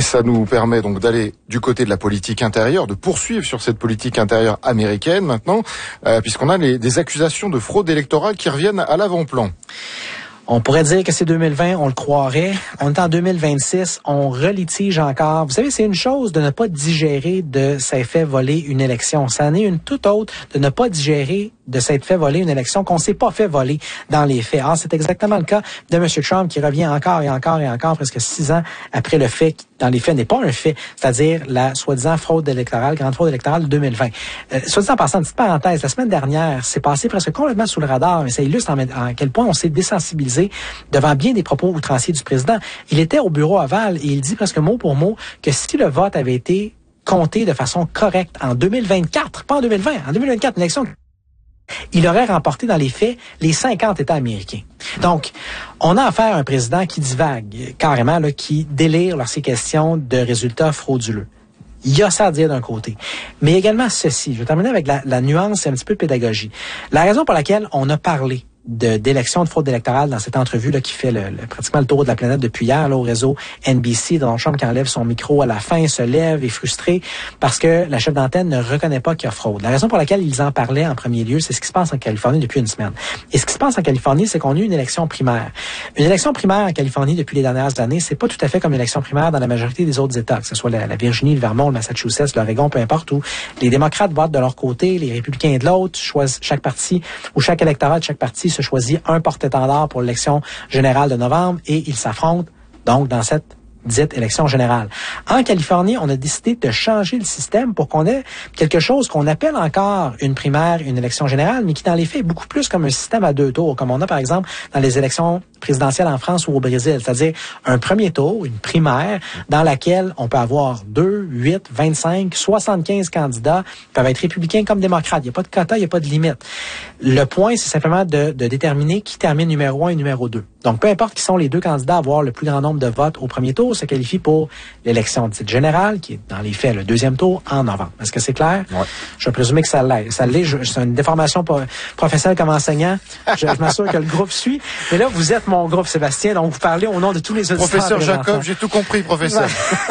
ça nous permet donc d'aller du côté de la politique intérieure, de poursuivre sur cette politique intérieure américaine maintenant, puisqu'on a des accusations de fraude électorale qui reviennent à l'avant-plan. On pourrait dire que c'est 2020, on le croirait. On est en 2026, on relitige encore. Vous savez, c'est une chose de ne pas digérer de s'être fait voler une élection. Ça en est une toute autre de ne pas digérer de s'être fait voler une élection qu'on s'est pas fait voler dans les faits. Alors, c'est exactement le cas de M. Trump qui revient encore et encore et encore, presque 6 ans après le fait qui, dans les faits, n'est pas un fait, c'est-à-dire la soi-disant fraude électorale, grande fraude électorale de 2020. Soit dit en passant, une petite parenthèse, la semaine dernière, c'est passé presque complètement sous le radar, mais ça illustre en quel point on s'est désensibilisé devant bien des propos outranciers du président. Il était au bureau Oval et il dit presque mot pour mot que si le vote avait été compté de façon correcte en 2024, pas en 2020, en 2024, une élection, il aurait remporté dans les faits les 50 États américains. Donc, on a affaire à un président qui divague carrément, là, qui délire lorsqu'il est question de résultats frauduleux. Il y a ça à dire d'un côté. Mais également ceci. Je vais terminer avec la nuance et un petit peu de pédagogie. La raison pour laquelle on a parlé d'élections de fraude électorale dans cette entrevue-là qui fait pratiquement le tour de la planète depuis hier là, au réseau NBC, Donald Trump qui enlève son micro à la fin, se lève, est frustré parce que la chef d'antenne ne reconnaît pas qu'il y a fraude. La raison pour laquelle ils en parlaient en premier lieu, c'est ce qui se passe en Californie depuis une semaine. Et ce qui se passe en Californie, c'est qu'on a eu une élection primaire. Une élection primaire en Californie depuis les dernières années, c'est pas tout à fait comme une élection primaire dans la majorité des autres États, que ce soit la Virginie, le Vermont, le Massachusetts, l'Oregon, peu importe où. Les démocrates votent de leur côté, les républicains de l'autre, choisissent chaque parti ou chaque électorat de chaque parti se choisit un porte-étendard pour l'élection générale de novembre et ils s'affrontent donc dans cette dite élection générale. En Californie, on a décidé de changer le système pour qu'on ait quelque chose qu'on appelle encore une primaire, une élection générale, mais qui dans les faits est beaucoup plus comme un système à 2 tours, comme on a par exemple dans les élections présidentielles en France ou au Brésil, c'est-à-dire un premier tour, une primaire, dans laquelle on peut avoir 2, 8, 25, 75 candidats, qui peuvent être républicains comme démocrates. Il n'y a pas de quota, il n'y a pas de limite. Le point, c'est simplement de déterminer qui termine numéro 1 et numéro 2. Donc, peu importe qui sont les 2 candidats à avoir le plus grand nombre de votes au premier tour, se qualifie pour l'élection dite générale, qui est dans les faits le 2e tour en novembre. Est-ce que c'est clair? Ouais. Je vais présumer que ça l'est. C'est une déformation professionnelle comme enseignant. Je m'assure que le groupe suit. Mais là, vous êtes mon groupe, Sébastien, donc vous parlez au nom de tous les auditeurs. Professeur Jacob, j'ai tout compris, professeur.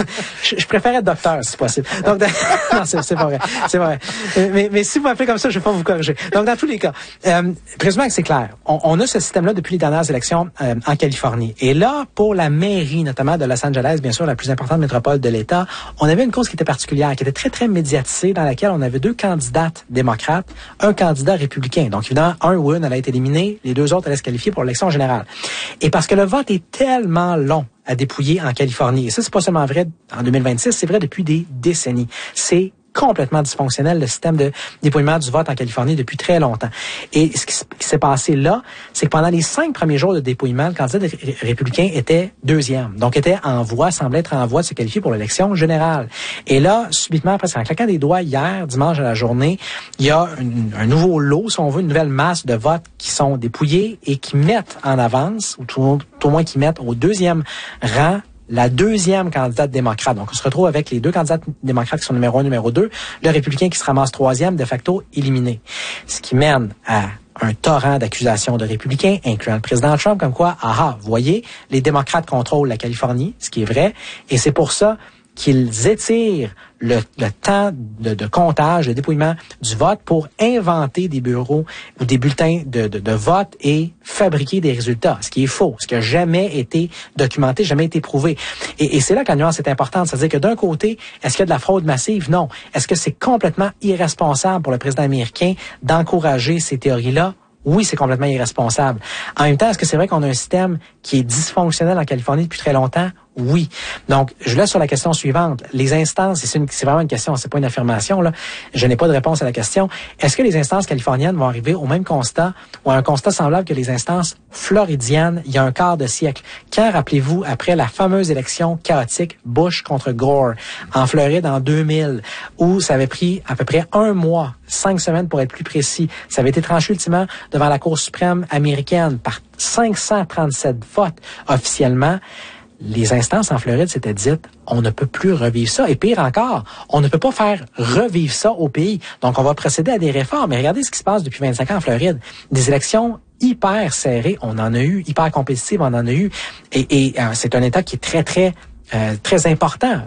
Je préfère être docteur, si possible. Donc, non, c'est pas vrai. C'est vrai. Mais si vous m'appelez comme ça, je vais pas vous corriger. Donc, dans tous les cas, présumons que c'est clair. On a ce système-là depuis les dernières élections en Californie. Et là, pour la mairie, notamment de Los Angeles, bien sûr, la plus importante métropole de l'État, on avait une cause qui était particulière, qui était très, très médiatisée, dans laquelle on avait 2 candidates démocrates, un candidat républicain. Donc, évidemment, un ou une allait être éliminé, les 2 autres allaient se qualifier pour l'élection générale. Et parce que le vote est tellement long à dépouiller en Californie, et ça, c'est pas seulement vrai en 2026, c'est vrai depuis des décennies. C'est complètement dysfonctionnel, le système de dépouillement du vote en Californie depuis très longtemps. Et ce qui s'est passé là, c'est que pendant les 5 premiers jours de dépouillement, le candidat républicain était 2e. Donc, semblait être en voie de se qualifier pour l'élection générale. Et là, subitement, après, en claquant des doigts hier, dimanche à la journée, il y a un nouveau lot, si on veut, une nouvelle masse de votes qui sont dépouillés et qui mettent en avance, ou tout au moins qui mettent au 2e rang, la 2e candidate démocrate. Donc, on se retrouve avec les 2 candidats démocrates qui sont numéro 1, numéro 2, le républicain qui se ramasse 3e, de facto éliminé. Ce qui mène à un torrent d'accusations de républicains, incluant le président Trump, comme quoi, vous voyez, les démocrates contrôlent la Californie, ce qui est vrai, et c'est pour ça qu'ils étirent le temps de comptage, de dépouillement du vote pour inventer des bureaux ou des bulletins de vote et fabriquer des résultats, ce qui est faux, ce qui n'a jamais été documenté, jamais été prouvé. Et c'est là que la nuance est importante, c'est-à-dire que d'un côté, est-ce qu'il y a de la fraude massive? Non. Est-ce que c'est complètement irresponsable pour le président américain d'encourager ces théories-là? Oui, c'est complètement irresponsable. En même temps, est-ce que c'est vrai qu'on a un système qui est dysfonctionnel en Californie depuis très longtemps? Oui. Donc, je laisse sur la question suivante. Les instances, c'est vraiment une question, c'est pas une affirmation, là. Je n'ai pas de réponse à la question. Est-ce que les instances californiennes vont arriver au même constat ou à un constat semblable que les instances floridiennes il y a un quart de siècle? Quand, rappelez-vous, après la fameuse élection chaotique Bush contre Gore en Floride en 2000, où ça avait pris à peu près 1 mois, 5 semaines pour être plus précis, ça avait été tranché ultimement devant la Cour suprême américaine par 537 votes officiellement. Les instances en Floride s'étaient dites, on ne peut plus revivre ça. Et pire encore, on ne peut pas faire revivre ça au pays. Donc, on va procéder à des réformes. Mais regardez ce qui se passe depuis 25 ans en Floride. Des élections hyper serrées, on en a eu, hyper compétitives, on en a eu. Et c'est un État qui est très important